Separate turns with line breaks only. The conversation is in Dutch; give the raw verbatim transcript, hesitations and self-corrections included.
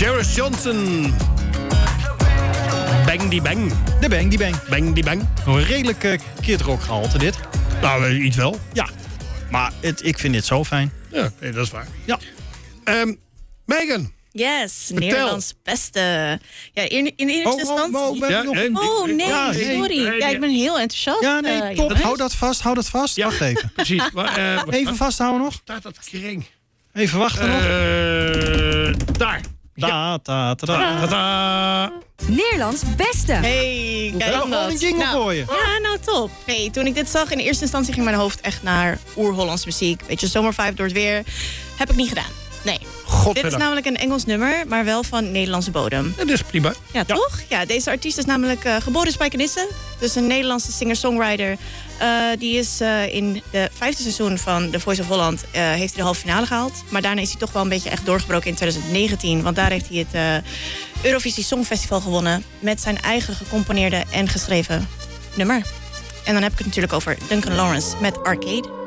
Jairus Johnson. Bang die bang.
De bang die bang.
Bang die bang.
Nog een redelijk uh, kidrock gehalte dit.
Nou, uh, iets wel.
Ja, maar het, ik vind dit zo fijn.
Ja, nee, dat is waar.
Ja.
Um, Megan.
Yes,
Vertel.
Nederlands beste. Ja, in, in eerste
Oh,
instantie...
oh, oh, ben
Ja,
ik nog...
en-
Oh nee,
Ja, nee,
sorry.
nee,
Ja,
nee.
ik ben heel enthousiast.
Ja, nee,
eh,
top.
jongens.
Hou dat vast, hou dat vast.
Ja.
Wacht even.
Precies. Maar, uh,
Even vasthouden nog.
staat dat kring?
Even wachten nog.
Uh, daar.
Ta, ta, ta, ta.
Ta-da.
Nederlands beste.
Hey, kijk
Nou, gewoon een
dat.
jingle
Nou,
voor je.
Ja, nou top. Nee, toen ik dit zag, in eerste instantie ging mijn hoofd echt naar oer-Hollands muziek. Beetje zomervibe door het weer. Heb ik niet gedaan. Nee. Dit is
Godverdamme.
namelijk een Engels nummer, maar wel van Nederlandse bodem.
Dat is prima.
Ja, toch? Ja, deze artiest is namelijk uh, geboren in Spijkenisse. Dus een Nederlandse singer-songwriter. Uh, die is uh, in de vijfde seizoen van The Voice of Holland... Uh, heeft hij de halve finale gehaald. Maar daarna is hij toch wel een beetje echt doorgebroken in twintig negentien. Want daar heeft hij het uh, Eurovisie Songfestival gewonnen... met zijn eigen gecomponeerde en geschreven nummer. En dan heb ik het natuurlijk over Duncan Lawrence met Arcade.